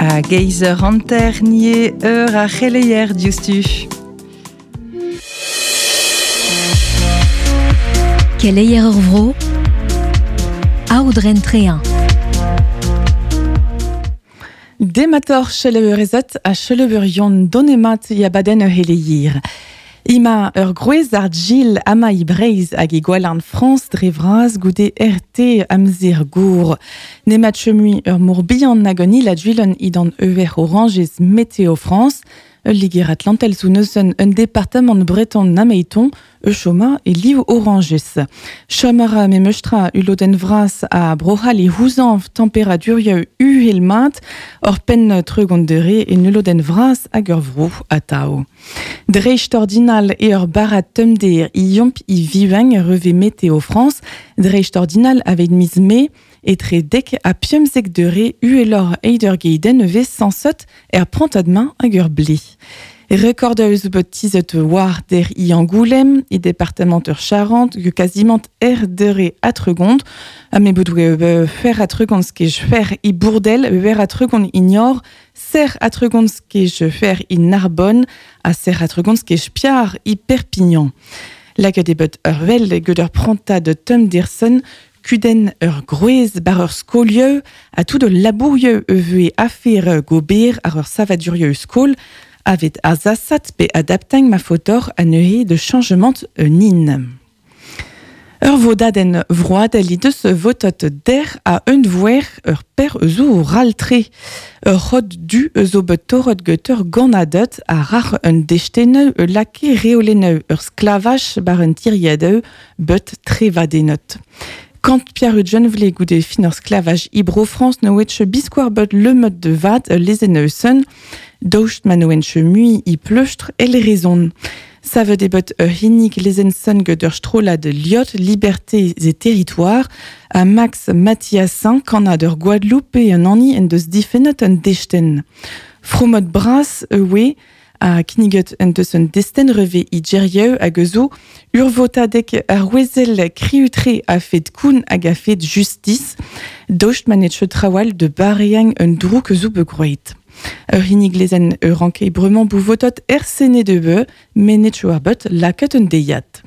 A geizer hanter nie a geleier justu. Geleier vro Audren trean. Demator cheleuerezet a cheleuerion donemat ya baden geleier. Ima groez ar Gilles ama I breiz hag I gwell an France drevraz goude RT amzer gour. Nemat chemui mourbihan nagoni la Gillen idan oranges Météo France, liger Atlantel sous neuzen un département breton nameiton, choma et liv oranges. Chomara me meustra uloden vras a brohal e houzan température helmat, or pen tregondere et nuloden vras a vro a tao. Dreicht ordinal e ur barat temder I yomp I viveng reve Météo France, dreicht ordinal avait mis me et tre dek a piemzek dere elor eider geiden ve sansot prontadmain a blé. Recordeus baptizet war der I Angoulême, I départementeur Charente, que quasiment dere atregond, a me boudwe fer atregond skej fer I Bourdel, ver atregond I Niort, ser atregond skej fer I Narbonne, a ser atregond skej piar I Perpignan. La que debut vel que der pronta de Tom Dirson, kuden groez bar skolieu, a tout de labourieux ve affaire gober ar savadurieux skol, avait azasat pe adaptang ma fotor a neuhe de changement nin. Vodaden vroad lideus votot der a vouer per zo raltre. Rod du zo betorot götter ganadot a rar dechtene lake reolene sklavach bar tiriadeu but trevadenot. Quand Pierre Genevle goude fin sklavach Ibro France no wetche bisquar but le mode de vat leseneusen, Docht manoenche mui I pleustre el raison. Ça veut début hinig lesensen que der strola de liot liberté et territoire à Max Mathiassin qu'en a der Guadeloupe et un anni en deus difenet un dechten. Fromot bras we a kniget en deus un desten reve I djerieu a gezo urvotadek ar wezel kriutre a fet koun hag a fet justice docht manetche trawal de bareang un drouk zo begroet. Hinig lezen rankei brement bouvotot sene de beu, menet chouarbot laket un deyat.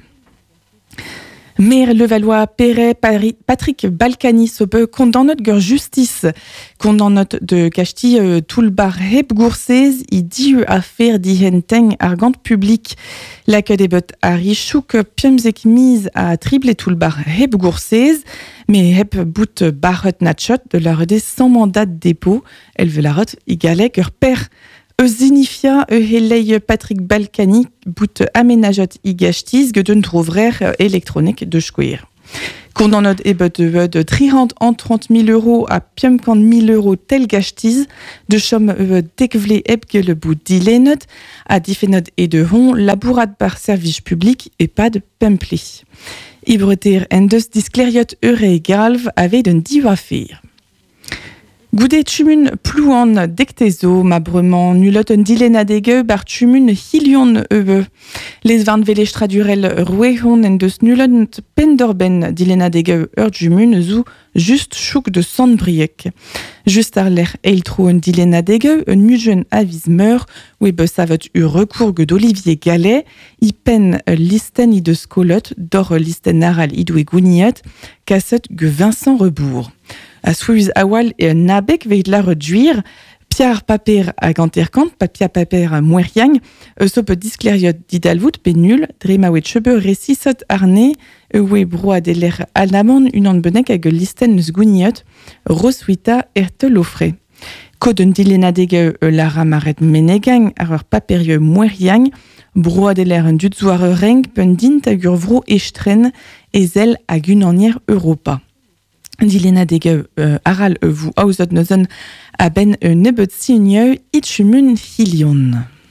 Mer Levallois Perret Patrick Balkany sope condamnot gur justice condamnot de Castille toulbar heb goursez I diu affaire dihenteng argant public la que debot a richouk piemzek mise à triple toulbar heb goursez mais heb bout barret natchot de la redé sans mandat de dépôt elle veut la rot igale gur père Zinifia helei Patrick Balkany bout aménageot I gachtiz que d'un trouvrer électronique de square. Condamnot ebot de 30 en 30 000 euros à 50 000 euros tel gachtiz, de chom dekvle ebge le bout dilenot, à difenot et de hon, labourad par service public et pas de pempli. Ibreter endeus discleriot eure galv avait d'un diva affaire. Goudet tumun plouan dektezo, mabrement, nulot un dilena dege bar tumun hilion eve. Les van velej tradurel rouehon en deus nulot pendorben dilena dege jumun zou just chouk de sandbriek. Just ar l'air eiltro un dilena dege, un nujen avis meur, ou ebe savet recourgue d'Olivier Gallet, I pen listen I de skolot, dor listen naral I doue gouniot, kasset ge Vincent Rebourg. A souiz awal et un nabek veid la reduire, Pierre paper a ganterkant, papia paper a moeriang, sope discleriot didalvout pe nul, dremawet chebe resisot arne, we broa de l'air alamon unan benek hag listen neus gouniot, roswita l'offre. Kodun dilena dege la ramaret menegang ar ur paperieux moeriang, broa de l'air un dutzoar reng pendint hag ur vro echtren ezel hag unanier Europa. Dilena dege aral vous auzot neuzen a ben nebet signeu itchumun hilion.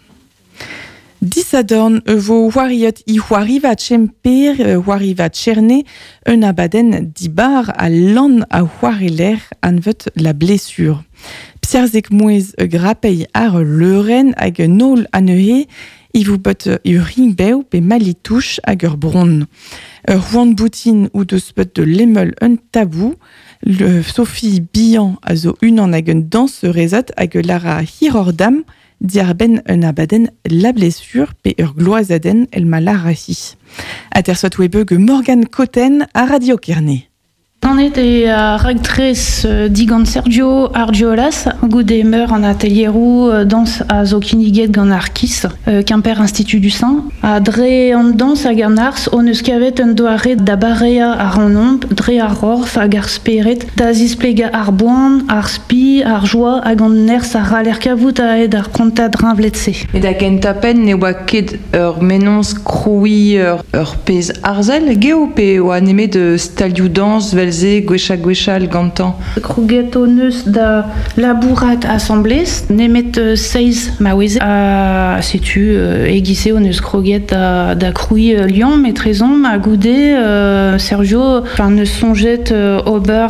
Disadorn vo wariot I wariva tchemper wariva tcherne un abaden dibar a lan a wareler anvet la blessure. Pierzek mouez grapei ar leuren hag nol anehe I vous bot ringbeu pe malitouche hag ur bron. Juan Boutin ou de spot de l'émel un tabou, Sophie Bihan a zo unan hag un danserezet hag lara hirordam diarben un abaden la blessure pe ur gloazaden el ma lara hi. Atersot webe ge Morgan Cotten a Radio Kearney. On était à Ragtres Digan Sergio Argiolas, goût des meurs en atelier roux, danse à Zokiniget Ganarkis, Quimper Institut du Saint. À Dre en danse à Ganars, on escavet un doare d'Abarea à Renom, Dre à Rorf, à Garsperet, d'Azisplega Arboan, Arspi, Arjoie, à Gandners, à Ralerkavout, à Ed, à Conta Drinvletse. Et da Kentapen, ne oa ket menons kroui pez arzel, geope oa neme de stalioù danse, Gwechal gantan. Krugetonus da labourat assemblés, nemet seiz maweze a situ egise onus kroget da kroui Lyon, metrezon, a goudé Sergio, enfin ne songet ober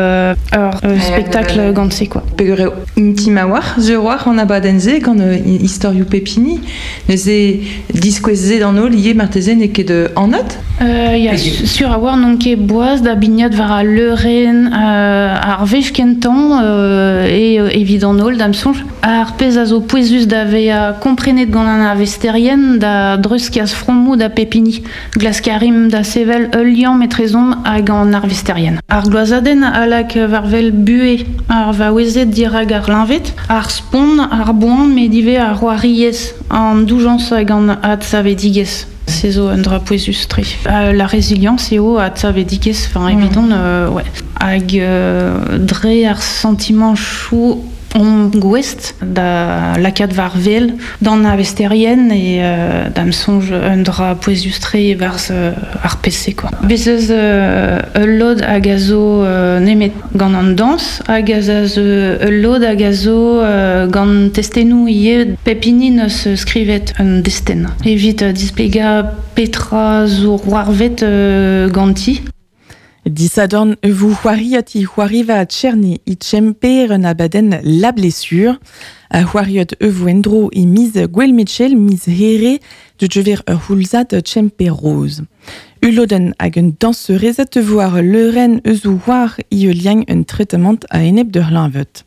spectacle gantse quoi. Pegure intima war, ze war an abadenze gant historiou pepini, neuze disqueze dans no lié martezen et de en note. Ya sur avoir non ket boaz da bignat var a leuren ar vech kentan et évident nol damsonj ar pez a zo poezus d'ave a comprenet gant an avesterien da druskias fromou da pepini glaskarim da sevel lian metrezom hag an arvesterien. Ar gloazaden alak varvel bue ar va oezet dirag ar linvet ar spon ar boan medive ar roariez an doujans hag an ad savediges. C'est zo un dra poezus tre. La résilience eo a tsavedikes, enfin évident, ouais. Hag dre ar sentiment chou on gwest da lakad varvel dans avesterien et dam songe un dra poezus tre vars ar PC quoi. Bezez lod hag a zo nemet gant an dans hag a zo lod hag a zo gant testenou ie pepini neus skrivet un desten. Evit displega petra zo roarvet ganti. Disadorn vous huariot I huariva a tcherni I tchemper un abaden la blessure. A huariot vous endro I mise Gwel Mitchell mise here de jever hulzat tchemper rose. Uloden hag un danserezet voir leuren euzou war I liang un traitement a enep de l'envet.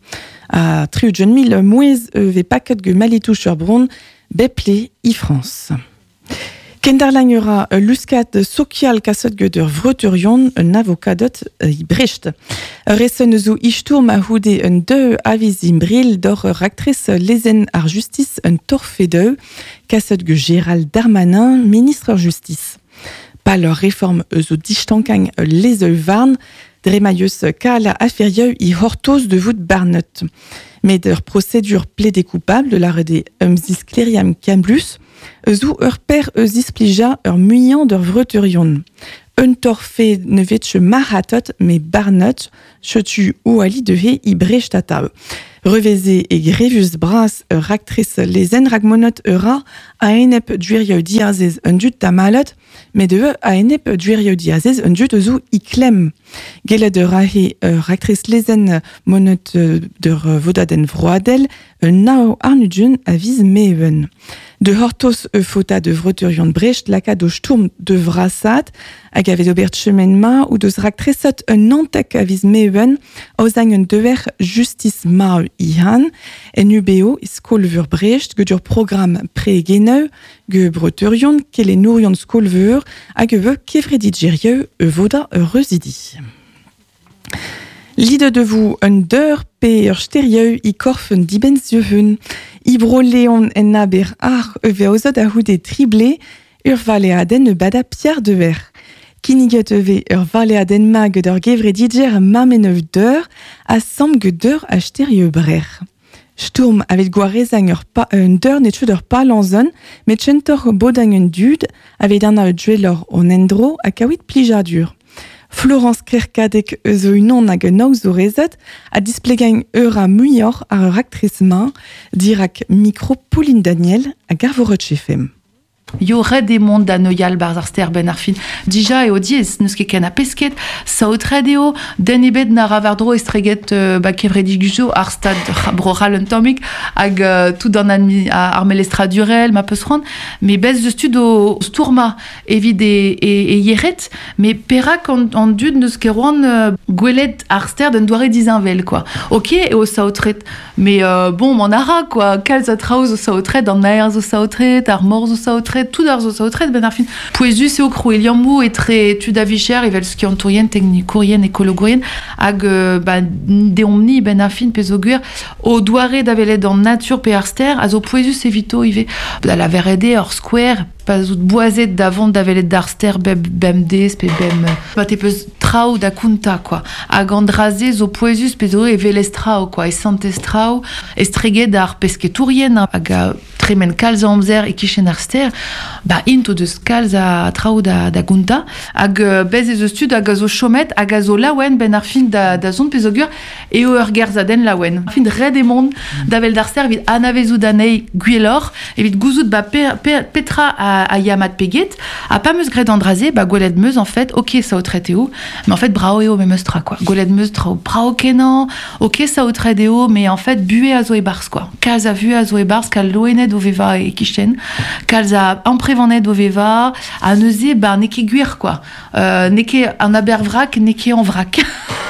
A triu jeune mille mouez ve paket ge malitouche bron beple I France. Kenderlangera luskat social kasot geder vroturion un avocadet I Brecht. Resen zo ichtour ma houde un deux avis imbril d'or actrice lezen ar justice un torfedeu kasot ge Gérald Darmanin, ministre justice. Pa leur réforme zo dichtankang les varn dremaius kala aferieu I hortos de vout barnet. Mais leur procédure plaidé coupable de la rede umzis cleriam camblus zou ur per displija ur muian d'ur vroturion. Un torfe ne vetche maratot me barnet chetu ou ali de he I brechtata. Reveze et grevus bras actrice les ragmonot eura a enep duirieu diazez un dut da malot, mais de a enep duirieu diazez un dut zou I klem. Gele de rahe actrice les monot de vodaden vroadel un nao arnudjun a viz meeven. De hortos fota de vroturion de Brecht laka do sturm de vrassat hag a vez obert chemin ma ou deus ractresot un nantek a viz meeven auzang un dever justice ma ihan en UBO skolvur Brecht ge dur programme pre-geneu ge broturion kele nourion skolvur hag ve kevredigerieu voda reusidi. Lide de vous un deur pe ur sterieu I korfen dibenzieven I broleon en naber ar veozot a houde triblé ur valeaden bada pierre de verre. Kiniget ur valeaden ma ge d'ur gevrediger mamenev deur a sam ge d'ur a sterieu brer. Sturm avet gwarezang un deur netcheu d'ur palanzon met chentor bodang un dud avet an a djuelor on endro a kawit plijadur. Florence Kerkadek zo unan hag naou zo rezet a displegañ eura muior ar actrice ma dirak micro Pauline Daniel a garvorot chefem. Il y aurait des mondes d'anoyal barzarster ben arfin. Déjà et odies, ne ket ken a pesket, sautredeo, denebet na ravardro estreget kevredigijo arstad broral entomik, hag tout dans armelestra durel, ma peusron, mais bez de stud au stourma, évide et yeret, mais perak en dud ne skeron gwelet arster d'un doire dizinvel, quoi. Ok, et au sautret, mais bon, mon ara, quoi, quels atraus au sautret, dans naers au sautret, armors au sautret, tout d'ars au sautret, ben arfin. Poesus et au crou, il y en mou et très tu d'avicher, et vel ski en tourien, technicourien, écologourien, hag de omni ben arfin, pesoguer, au doire d'avelet dans nature pe arster, az au poesus evito, il va la verede hors square, pas out boiset d'avant d'avelet d'arster, bem des, pe bem, te peus trao da kunta, quoi. Hag andraze zo poesus peso e velestrao, quoi, e santestrao, estreget d'ar pesquetourien, hag tremen kalz amzer e kichen arster, into de kalz a trao da gunta, hag bez ez eus stud hag a zo chomet, hag a zo lawen ben ar fin da zon pezogur, e o ur gerzaden lawen. Fin red e mond d'avel d'arster vid anavezou danei gwelor, e vid gouzout petra a yamat peget, a pas meus gred andraze, gwelet meus en fait, ok ça o traite eo, mais en fait brao eo me meustra, quoi. Gwelet meus trao brao kenan, ok ça o traite eo, mais en fait bue a zo e bars, quoi. Kalz a vu a zo e bars, kal loenet o veva e kichen, kalz a emprevanet o veva, a neuze, neke guir, quoi. Neke an abervrak, neke en vrac.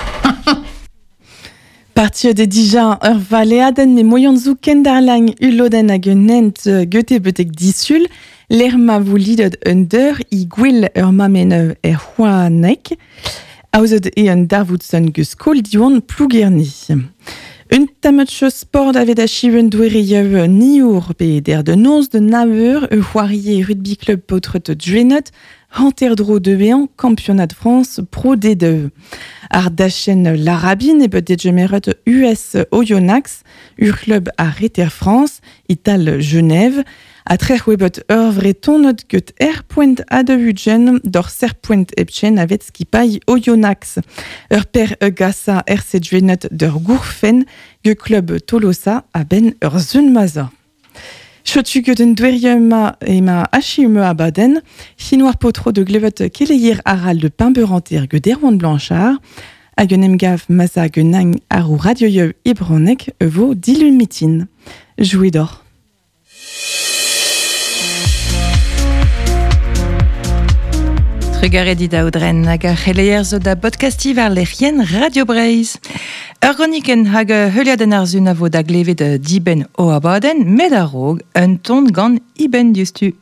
Partir de Dijon, ur valeaden ne moyonzou kendarlang uloden hag un ent gote betek disul, l'erma voulidod un deur I gwil ur mamen c'hoanek, aouzod e un darvoudson geus kol diouan plougerni. Un tamet sport avet a chiven doueriev niour pe der de nonz de naveur e c'hoarie rugby club potret drenot, Hanterdro de Béan, championnat de France, Pro D2. Ar dachen l'Arabine et peut-être gemeret US Oyonnax, ur club à Réter France, Ital Genève, a trech webot ur vre tonot get point a de vugen d'or point epchen avet skipai Oyonnax. Ur per gassa RC Drenot d'ur gourfen, ge club Tolosa a ben ur zunmaza. Chotu ket un douerium ema achiume a baden, chinois potro de glevet keleier aral de pimberanter ge derwan blanchard, hag un emgav maza ge nang arou radioyeu ibronek vo dilumitin. Jouet d'or. Trugaredi da Audren hag a c'heleier zo da podcasti war lerien Radio Breizh. Ur goniken hag heuliaden ar zun a vo da glevet diben o abaden, med a rog un ton gant iben justu.